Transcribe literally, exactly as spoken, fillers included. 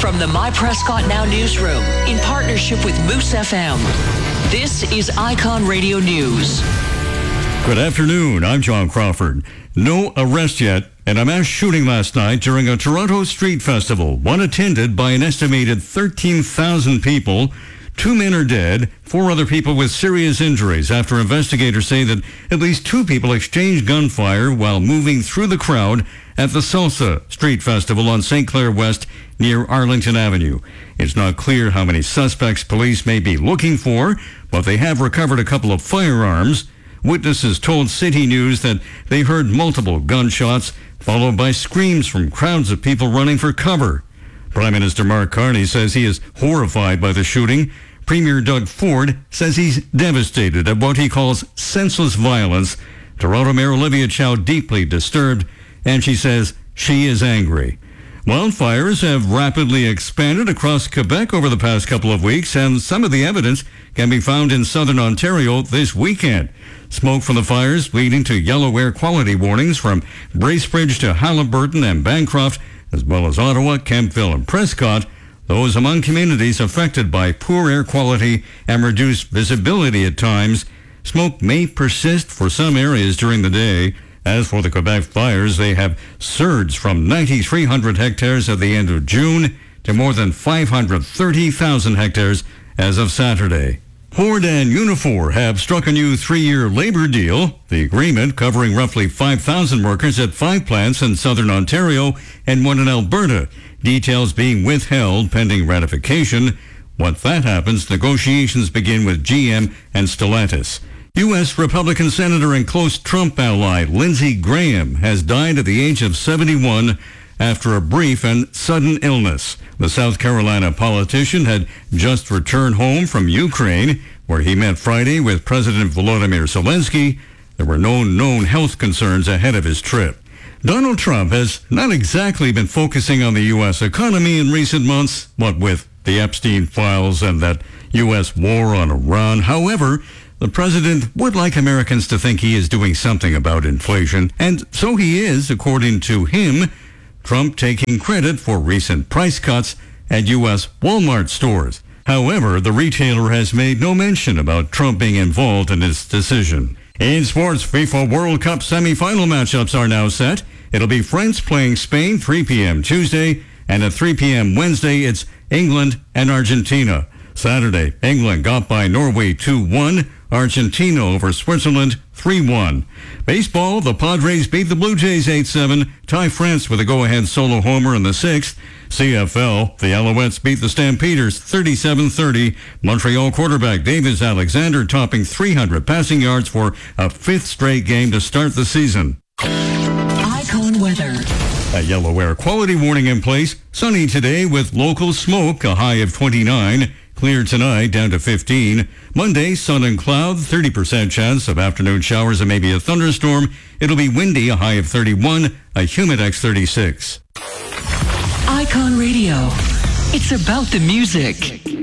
From the My Prescott Now newsroom, in partnership with Moose F M, this is Icon Radio News. Good afternoon, I'm John Crawford. No arrest yet, and a mass shooting last night during a Toronto street festival, one attended by an estimated thirteen thousand people. Two men are dead, four other people with serious injuries after investigators say that at least two people exchanged gunfire while moving through the crowd at the Salsa Street Festival on Saint Clair West near Arlington Avenue. It's not clear how many suspects police may be looking for, but they have recovered a couple of firearms. Witnesses told City News that they heard multiple gunshots, followed by screams from crowds of people running for cover. Prime Minister Mark Carney says he is horrified by the shooting. Premier Doug Ford says he's devastated at what he calls senseless violence. Toronto Mayor Olivia Chow deeply disturbed, and she says she is angry. Wildfires have rapidly expanded across Quebec over the past couple of weeks, and some of the evidence can be found in southern Ontario this weekend. Smoke from the fires leading to yellow air quality warnings from Bracebridge to Haliburton and Bancroft, as well as Ottawa, Kemptville, and Prescott. Those among communities affected by poor air quality and reduced visibility at times. Smoke may persist for some areas during the day. As for the Quebec fires, they have surged from nine thousand three hundred hectares at the end of June to more than five hundred thirty thousand hectares as of Saturday. Ford and Unifor have struck a new three-year labor deal. The agreement, covering roughly five thousand workers at five plants in southern Ontario and one in Alberta. Details being withheld pending ratification. Once that happens, negotiations begin with G M and Stellantis. U S Republican Senator and close Trump ally Lindsey Graham has died at the age of seventy-one after a brief and sudden illness. The South Carolina politician had just returned home from Ukraine, where he met Friday with President Volodymyr Zelensky. There were no known health concerns ahead of his trip. Donald Trump has not exactly been focusing on the U S economy in recent months, what with the Epstein files and that U S war on Iran. However, the president would like Americans to think he is doing something about inflation, and so he is, according to him. Trump taking credit for recent price cuts at U S Walmart stores. However, the retailer has made no mention about Trump being involved in his decision. In sports, FIFA World Cup semifinal matchups are now set. It'll be France playing Spain three p.m. Tuesday, and at three p.m. Wednesday, it's England and Argentina. Saturday, England got by Norway two one, Argentina over Switzerland three one. Baseball, the Padres beat the Blue Jays eight seven, Ty France with a go-ahead solo homer in the sixth. C F L, the Alouettes beat the Stampeders thirty-seven thirty. Montreal quarterback Davis Alexander topping three hundred passing yards for a fifth straight game to start the season. Icon weather. A yellow air quality warning in place. Sunny today with local smoke, a high of twenty-nine. Clear tonight, down to fifteen. Monday, sun and cloud, thirty percent chance of afternoon showers and maybe a thunderstorm. It'll be windy, a high of thirty-one, a Humidex thirty-six. Icon Radio. It's about the music.